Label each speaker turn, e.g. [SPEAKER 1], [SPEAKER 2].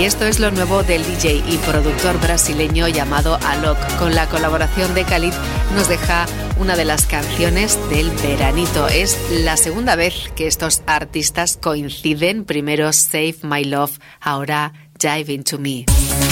[SPEAKER 1] Y esto es lo nuevo del DJ y productor brasileño llamado Alok. Con la colaboración de Khalid nos deja una de las canciones del veranito. Es la segunda vez que estos artistas coinciden. Primero Save My Love, ahora Dive Into Me.